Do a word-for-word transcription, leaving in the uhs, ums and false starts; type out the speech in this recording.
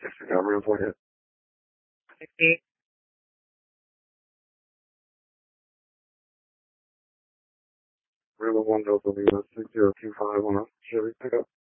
I got real for you. Real one double six zero two five on a Chevy pickup.